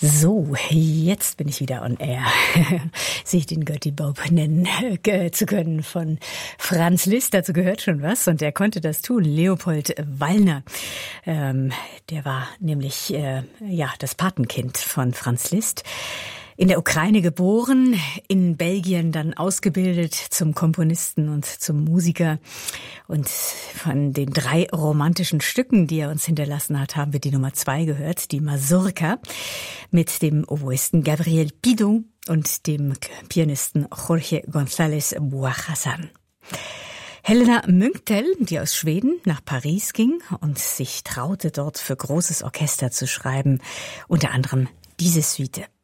So, jetzt bin ich wieder on air. Sich den Götti Bob nennen zu können von Franz Liszt. Dazu gehört schon was und er konnte das tun. Leopold Wallner. Der war nämlich das Patenkind von Franz Liszt. In der Ukraine geboren, in Belgien dann ausgebildet zum Komponisten und zum Musiker. Und von den 3 romantischen Stücken, die er uns hinterlassen hat, haben wir die Nummer 2 gehört, die Mazurka, mit dem Oboisten Gabriel Pidot und dem Pianisten Jorge González Buajassan. Helena Münktel, die aus Schweden nach Paris ging und sich traute, dort für großes Orchester zu schreiben, unter anderem diese Suite.